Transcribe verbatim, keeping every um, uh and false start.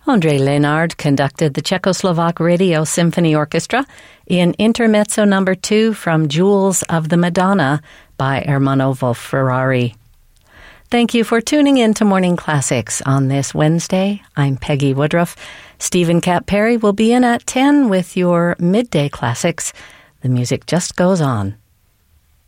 Ondřej Lenard conducted the Czechoslovak Radio Symphony Orchestra in Intermezzo Number Two from Jewels of the Madonna by Ermanno Wolf-Ferrari. Thank you for tuning in to Morning Classics on this Wednesday. I'm Peggy Woodruff. Stephen Cat Perry will be in at ten with your midday classics. The music just goes on.